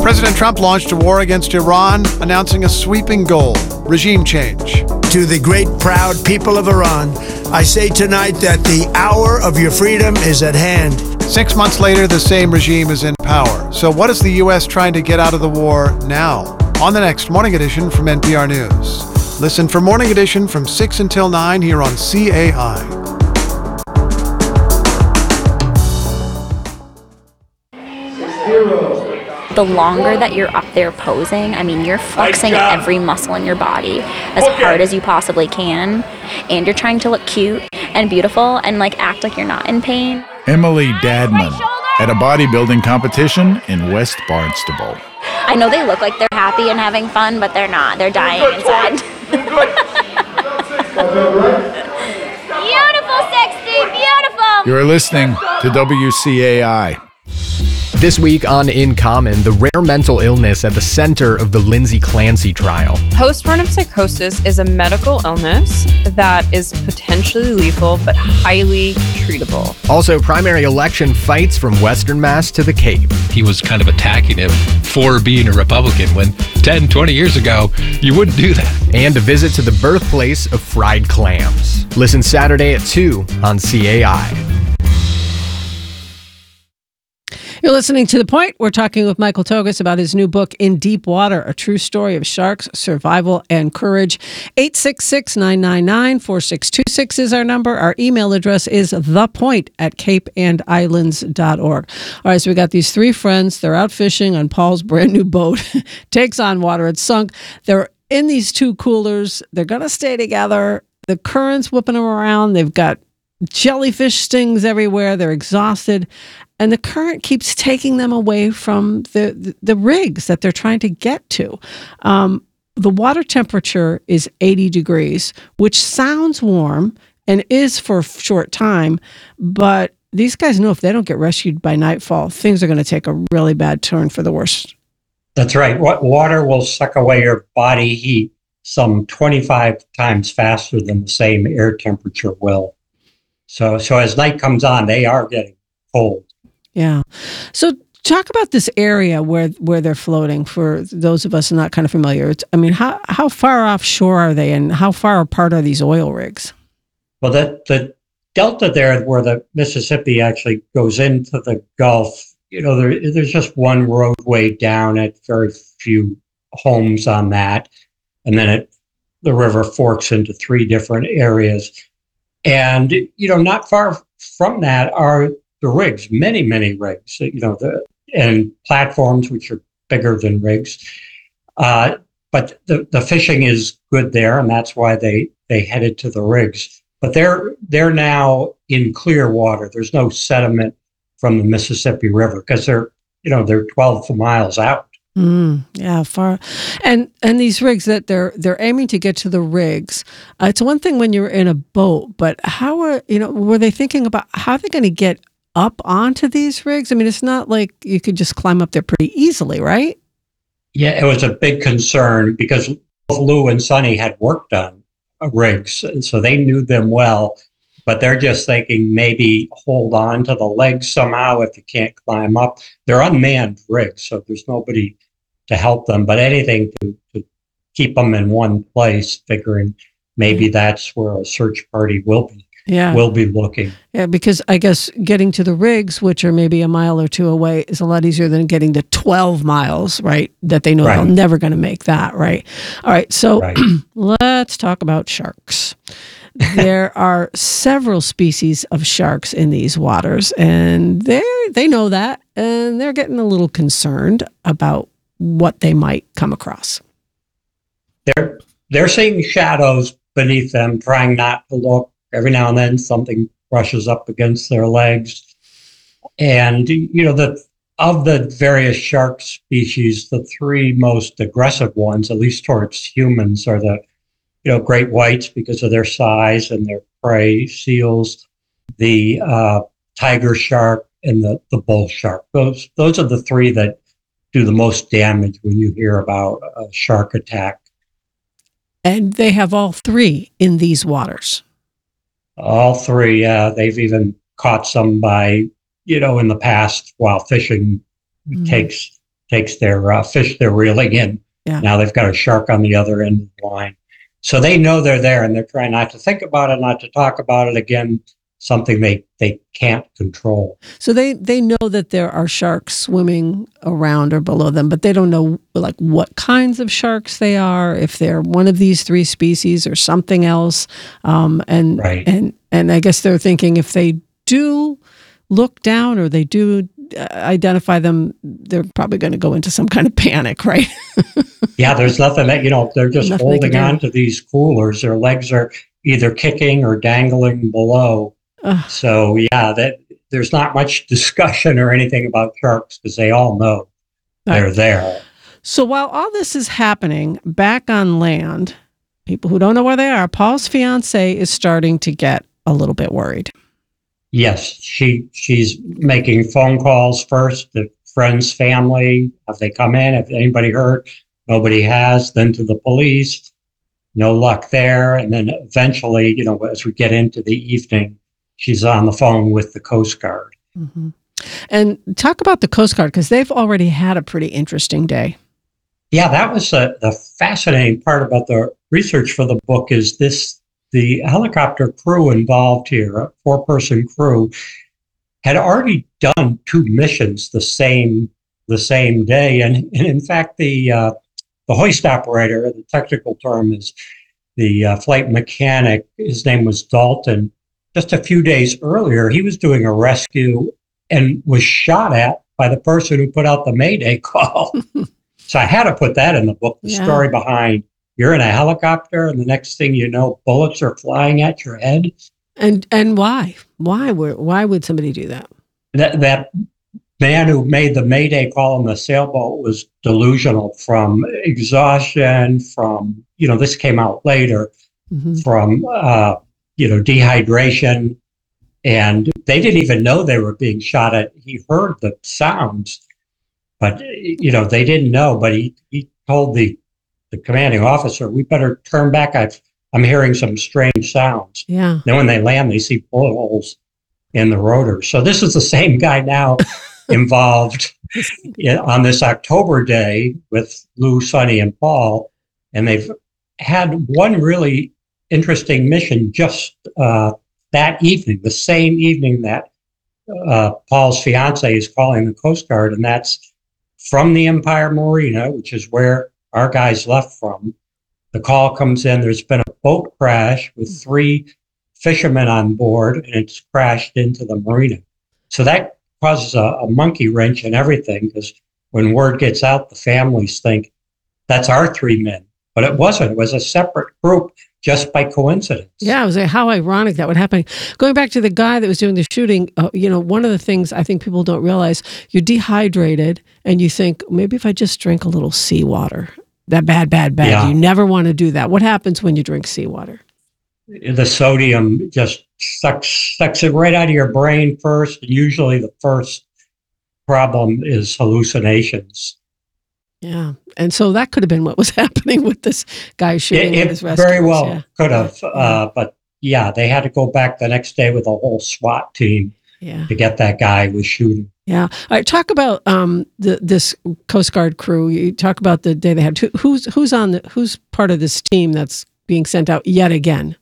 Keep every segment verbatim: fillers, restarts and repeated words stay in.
President Trump launched a war against Iran, announcing a sweeping goal: regime change. To the great, proud people of Iran, I say tonight that the hour of your freedom is at hand. Six months later, the same regime is in power. So what is the U S trying to get out of the war now? On the next Morning Edition from N P R News. Listen for Morning Edition from six until nine here on C A I. The longer that you're up there posing, I mean, you're flexing every muscle in your body as okay. hard as you possibly can, and you're trying to look cute and beautiful and like act like you're not in pain. Emily Dadman at a bodybuilding competition in West Barnstable. I know they look like they're happy and having fun, but they're not. They're dying inside. Beautiful, sexy, beautiful. You're listening to W C A I. This week on In Common, the rare mental illness at the center of the Lindsay Clancy trial. Postpartum psychosis is a medical illness that is potentially lethal but highly treatable. Also, primary election fights from Western Mass to the Cape. He was kind of attacking him for being a Republican when ten, twenty years ago, you wouldn't do that. And a visit to the birthplace of fried clams. Listen Saturday at two on C A I. You're listening to The Point. We're talking with Michael Togas about his new book, In Deep Water, A True Story of Sharks, Survival, and Courage. eight six six, nine nine nine, four six two six is our number. Our email address is thepoint at cape and islands dot org. All right, so we got these three friends. They're out fishing on Paul's brand new boat. Takes on water. It's sunk. They're in these two coolers. They're going to stay together. The current's whipping them around. They've got jellyfish stings everywhere. They're exhausted. And the current keeps taking them away from the, the, the rigs that they're trying to get to. Um, the water temperature is eighty degrees, which sounds warm and is for a short time. But these guys know if they don't get rescued by nightfall, things are going to take a really bad turn for the worse. That's right. Water will suck away your body heat some twenty-five times faster than the same air temperature will. So, so as night comes on, they are getting cold. Yeah. So talk about this area where where they're floating for those of us not kind of familiar. It's, I mean, how how far offshore are they and how far apart are these oil rigs? Well, the, the delta there where the Mississippi actually goes into the Gulf, you know, there, there's just one roadway down at very few homes on that. And then it, the river forks into three different areas. And, you know, not far from that are the rigs, many, many rigs, you know, the, and platforms which are bigger than rigs. Uh, but the, the fishing is good there, and that's why they, they headed to the rigs. But they're they're now in clear water. There's no sediment from the Mississippi River because they're, you know, they're twelve miles out. Mm, yeah, far. And and these rigs that they're they're aiming to get to the rigs. Uh, it's one thing when you're in a boat, but how are, you know, were they thinking about how are they going to get up onto these rigs? I mean, it's not like you could just climb up there pretty easily, right? Yeah, it was a big concern because both Lou and Sonny had worked on rigs, and so they knew them well. But they're just thinking maybe hold on to the legs somehow if you can't climb up. They're unmanned rigs, so there's nobody to help them, but anything to, to keep them in one place, figuring maybe that's where a search party will be. Yeah. Will be looking. Yeah, because I guess getting to the rigs, which are maybe a mile or two away, is a lot easier than getting to twelve miles, right? That they know right. They're never going to make that, right? All right, so right. Let's talk about sharks. There are several species of sharks in these waters, and they they know that, and they're getting a little concerned about what they might come across. They're they're seeing shadows beneath them, trying not to look. Every now and then something brushes up against their legs. And, you know, the of the various shark species, the three most aggressive ones, at least towards humans, are the, you know, great whites because of their size and their prey, seals, the uh, tiger shark, and the, the bull shark. Those, those are the three that do the most damage when you hear about a shark attack. And they have all three in these waters. All three, yeah. They've even caught some by, you know, in the past while fishing. It mm. takes takes their uh, fish they're reeling in. Yeah. Now they've got a shark on the other end of the line. So they know they're there, and they're trying not to think about it, not to talk about it again, something they, they can't control. So they, they know that there are sharks swimming around or below them, but they don't know like what kinds of sharks they are, if they're one of these three species or something else. Um, and, right. and, and I guess they're thinking if they do look down or they do identify them, they're probably going to go into some kind of panic, right? Yeah, there's nothing that, you know, they're just Nothing holding on to these coolers. Their legs are either kicking or dangling below. Ugh. So, yeah, that there's not much discussion or anything about sharks because they all know they're Right. there. So while all this is happening back on land, people who don't know where they are, Paul's fiance is starting to get a little bit worried. Yes, she she's making phone calls first to friends, family. Have they come in? Have anybody heard? Nobody has. Then to the police. No luck there. And then eventually, you know, as we get into the evening, she's on the phone with the Coast Guard. Mm-hmm. And talk about the Coast Guard, because they've already had a pretty interesting day. Yeah, that was a, the fascinating part about the research for the book is this. The helicopter crew involved here, a four-person crew, had already done two missions the same the same day, and, and in fact, the uh, the hoist operator, the technical term is the uh, flight mechanic. His name was Dalton. Just a few days earlier, he was doing a rescue and was shot at by the person who put out the Mayday call. So I had to put that in the book. The Yeah. story behind. You're in a helicopter, and the next thing you know, bullets are flying at your head. And and why? Why would why would somebody do that? That that man who made the Mayday call on the sailboat was delusional from exhaustion, from, you know, this came out later, Mm-hmm. from, uh, you know, dehydration. And they didn't even know they were being shot at. He heard the sounds, but, you know, they didn't know. But he, he told the the commanding officer, we better turn back. I've, I'm hearing some strange sounds. Yeah. Then when they land, they see bullet holes in the rotor. So this is the same guy now involved in, on this October day with Lou, Sonny, and Paul. And they've had one really interesting mission just uh, that evening, the same evening that uh, Paul's fiance is calling the Coast Guard. And that's from the Empire Marina, which is where our guys left from. The call comes in, there's been a boat crash with three fishermen on board, and it's crashed into the marina. So that causes a, a monkey wrench and everything, because when word gets out, the families think that's our three men. But it wasn't. It was a separate group just by coincidence. Yeah, it was like, how ironic that would happen. Going back to the guy that was doing the shooting, uh, you know, one of the things I think people don't realize, you're dehydrated and you think, maybe if I just drink a little seawater, that bad, bad, bad. Yeah. You never want to do that. What happens when you drink seawater? The sodium just sucks, sucks it right out of your brain first. Usually the first problem is hallucinations. Yeah. And so that could have been what was happening with this guy shooting It, at it his rescuers. very well Yeah. could have. Uh, but yeah, they had to go back the next day with a whole SWAT team Yeah. to get that guy who was shooting. Yeah. All right. Talk about um, the, this Coast Guard crew. You talk about the day they had. Who, who's who's on the who's part of this team that's being sent out yet again?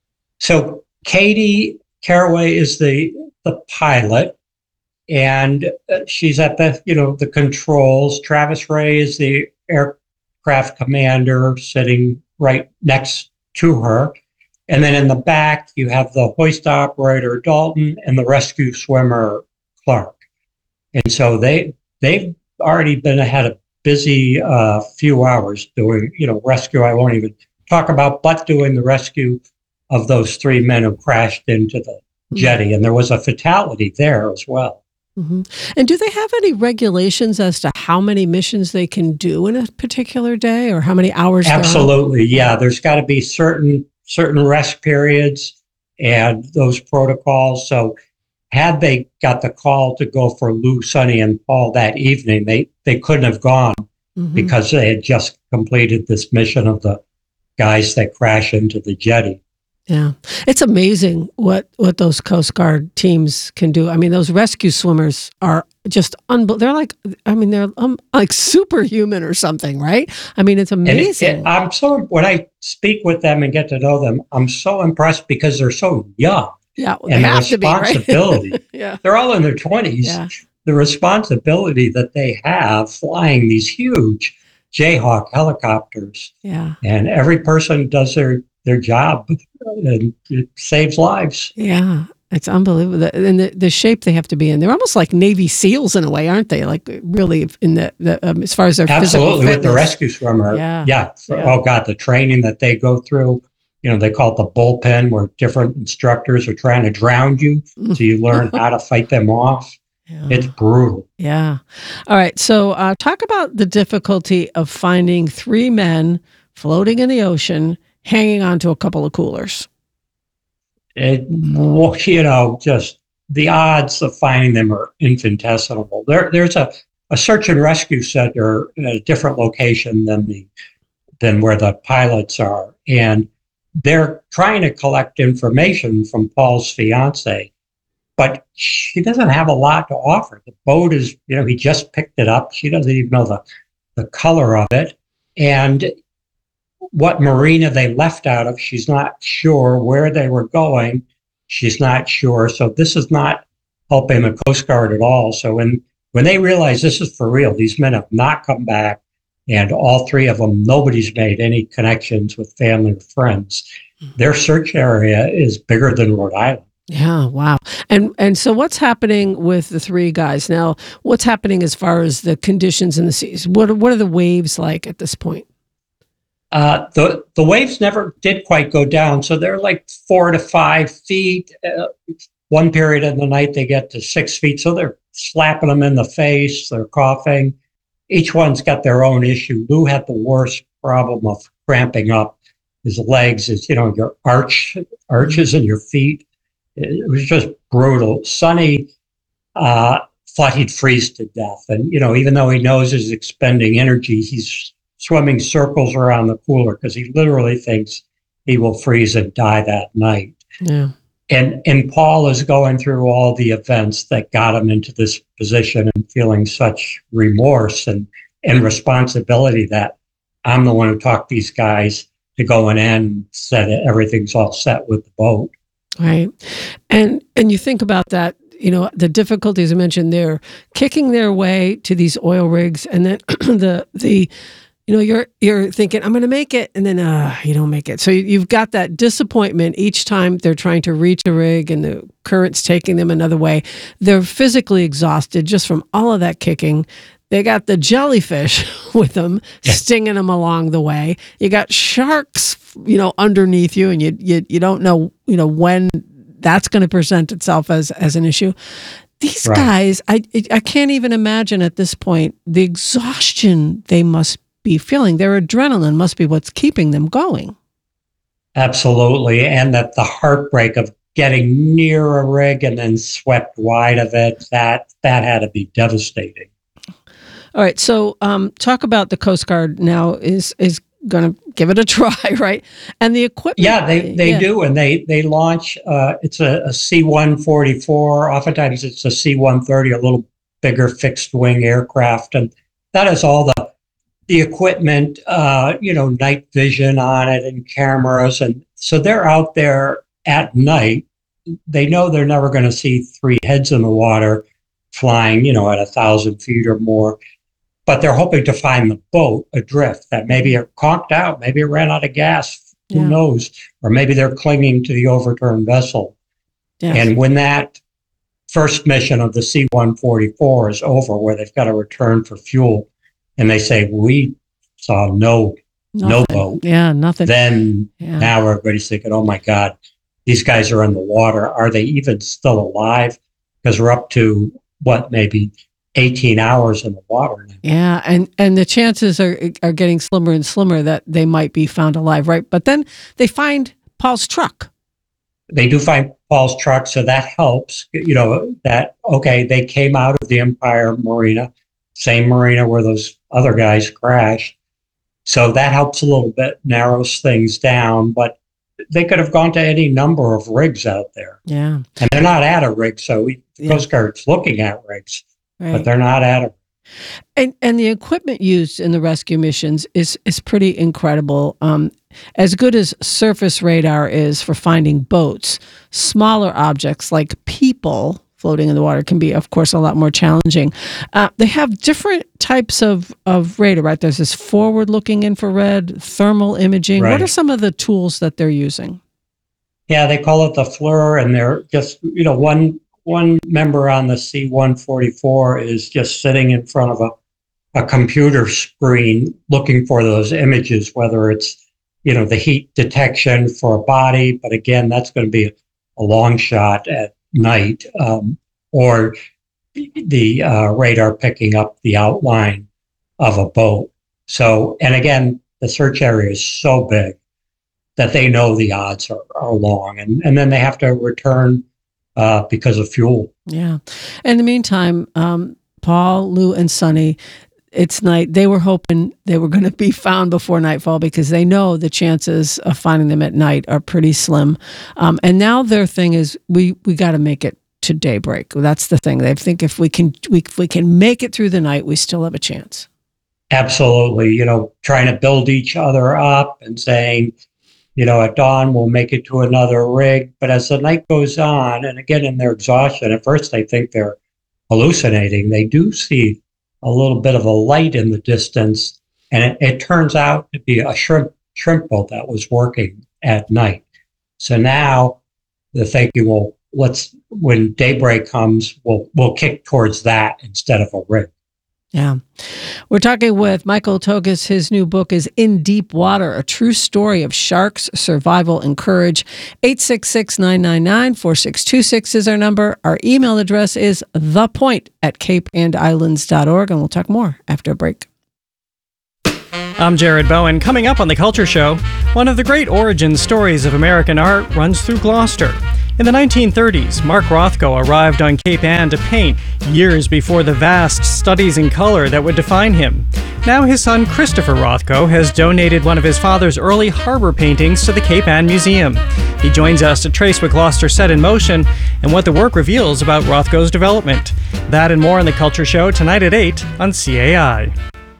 So Katie Caraway is the the pilot, and uh, she's at the you know the controls. Travis Ray is the aircraft commander, sitting right next to her. And then in the back, you have the hoist operator Dalton and the rescue swimmer Clark. And so they they've already been had a busy uh, few hours doing you know rescue. I won't even talk about, but doing the rescue of those three men who crashed into the jetty, and there was a fatality there as well. Mm-hmm. And do they have any regulations as to how many missions they can do in a particular day, or how many hours? Absolutely, yeah. There's got to be certain certain rest periods and those protocols. So had they got the call to go for Lou, Sonny, and Paul that evening, they, they couldn't have gone Mm-hmm. because they had just completed this mission of the guys that crash into the jetty. Yeah. It's amazing what, what those Coast Guard teams can do. I mean, those rescue swimmers are just unbelievable. They're like, I mean, they're um, like superhuman or something, right? I mean, it's amazing. And it, it, I'm so, when I speak with them and get to know them, I'm so impressed because they're so young. Yeah. Well, and they the have to be, responsibility. right? Yeah. They're all in their twenties. Yeah. The responsibility that they have flying these huge Jayhawk helicopters. Yeah. And every person does their, their job and it saves lives. Yeah. It's unbelievable. And the, the shape they have to be in. They're almost like Navy SEALs in a way, aren't they? Like really in the, the um, as far as their Absolutely, physical with the fitness. rescue swimmer. Yeah. Yeah. For, Yeah. Oh, God, the training that they go through. You know, they call it the bullpen, where different instructors are trying to drown you. So you learn how to fight them off. Yeah. It's brutal. Yeah. All right. So uh, talk about the difficulty of finding three men floating in the ocean, hanging onto a couple of coolers. It, well, you know, just the odds of finding them are infinitesimal. There, there's a, a search and rescue center at a different location than the than where the pilots are, and they're trying to collect information from Paul's fiance, but she doesn't have a lot to offer. The boat is, you know, he just picked it up. She doesn't even know the the color of it, and what marina they left out of, she's not sure. Where they were going, she's not sure. So this is not helping the Coast Guard at all. So when, when they realize this is for real, these men have not come back, and all three of them, nobody's made any connections with family or friends. Their search area is bigger than Rhode Island. Yeah, wow. And and so what's happening with the three guys now? What's happening as far as the conditions in the seas? What are, what are the waves like at this point? Uh, the the waves never did quite go down, so they're like four to five feet. Uh, one period of the night they get to six feet, so they're slapping them in the face. They're coughing. Each one's got their own issue. Lou had the worst problem of cramping up his legs. Is you know your arch arches in your feet. It was just brutal. Sonny uh, thought he'd freeze to death, and you know even though he knows he's expending energy, he's swimming circles around the cooler because he literally thinks he will freeze and die that night. Yeah. And and Paul is going through all the events that got him into this position and feeling such remorse and, and responsibility that I'm the one who talked these guys to go in and said everything's all set with the boat. Right. And and you think about that, you know, the difficulties I mentioned, they're kicking their way to these oil rigs, and then the the you know, you're you're thinking, I'm going to make it, and then uh, you don't make it. So you've got that disappointment each time they're trying to reach a rig and the current's taking them another way. They're physically exhausted just from all of that kicking. They got the jellyfish with them, stinging them along the way. You got sharks, you know, underneath you, and you you you don't know, you know, when that's going to present itself as as an issue. These right. guys, I I can't even imagine at this point the exhaustion they must be feeling. Their adrenaline must be what's keeping them going. Absolutely. And that the heartbreak of getting near a rig and then swept wide of it, that that had to be devastating. All right. So um, talk about the Coast Guard now is is going to give it a try, right? And the equipment. Yeah, they, they yeah. do. And they, they launch, uh, it's a, a C one forty-four. Oftentimes it's a C one thirty, a little bigger fixed wing aircraft. And that is all the the equipment, uh, you know, night vision on it and cameras. And so they're out there at night. They know they're never going to see three heads in the water flying, you know, at a thousand feet or more. But they're hoping to find the boat adrift that maybe it conked out, maybe it ran out of gas, who yeah. knows? Or maybe they're clinging to the overturned vessel. Yeah. And when that first mission of the C one forty-four is over, where they've got to return for fuel, and they say, we saw no nothing. no boat. Yeah, nothing. Then yeah. now everybody's thinking, oh my God, these guys are in the water. Are they even still alive? Because we're up to, what, maybe eighteen hours in the water now. Yeah, and, and the chances are are getting slimmer and slimmer that they might be found alive, right? But then they find Paul's truck. They do find Paul's truck, so that helps. You know, that, okay, they came out of the Empire Marina, same marina where those other guys crashed. So that helps a little bit, narrows things down. But they could have gone to any number of rigs out there. Yeah. And they're not at a rig, so we, the Yeah. Coast Guard's looking at rigs, Right. but they're not at a And and the equipment used in the rescue missions is is pretty incredible. Um, as good as surface radar is for finding boats, smaller objects like people floating in the water can be, of course, a lot more challenging. Uh, they have different types of, of radar, right? There's this forward-looking infrared, thermal imaging. Right. What are some of the tools that they're using? Yeah, they call it the FLIR, and they're just, you know, one one member on the C one forty-four is just sitting in front of a, a computer screen looking for those images, whether it's, you know, the heat detection for a body, but again, that's going to be a, a long shot at night, um, or the uh, radar picking up the outline of a boat. So, and again, the search area is so big that they know the odds are, are long, and, and then they have to return uh, because of fuel. Yeah. In the meantime, um, Paul, Lou, and Sonny, it's night. They were hoping they were going to be found before nightfall because they know the chances of finding them at night are pretty slim. Um, and now their thing is we we got to make it to daybreak. That's the thing. They think if we can we, if we can make it through the night, we still have a chance. Absolutely. You know, trying to build each other up and saying, you know, at dawn, we'll make it to another rig. But as the night goes on, and again, in their exhaustion, at first they think they're hallucinating. They do see a little bit of a light in the distance, and it, it turns out to be a shrimp shrimp boat that was working at night. So now they're thinking, well, let's, when daybreak comes, we'll we'll kick towards that instead of a rig. Yeah. We're talking with Michael Togas. His new book is In Deep Water, a true story of sharks, survival, and courage. eight six six, nine nine nine, four six two six is our number. Our email address is thepoint at cape and islands dot org, and we'll talk more after a break. I'm Jared Bowen. Coming up on The Culture Show, one of the great origin stories of American art runs through Gloucester. In the nineteen thirties, Mark Rothko arrived on Cape Ann to paint years before the vast studies in color that would define him. Now his son Christopher Rothko has donated one of his father's early harbor paintings to the Cape Ann Museum. He joins us to trace what Gloucester set in motion and what the work reveals about Rothko's development. That and more on The Culture Show tonight at eight on C A I.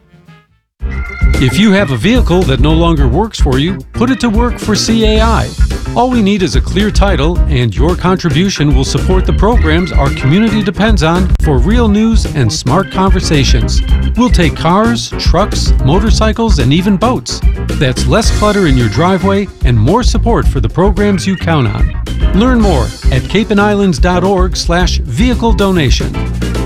If you have a vehicle that no longer works for you, put it to work for C A I. All we need is a clear title, and your contribution will support the programs our community depends on for real news and smart conversations. We'll take cars, trucks, motorcycles, and even boats. That's less clutter in your driveway and more support for the programs you count on. Learn more at cape and islands dot org slash vehicle donation.